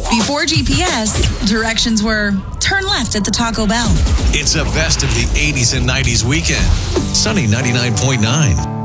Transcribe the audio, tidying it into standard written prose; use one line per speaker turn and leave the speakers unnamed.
Before GPS, directions were turn left at the Taco Bell.
It's a best of the 80s and 90s weekend. Sunny 99.9.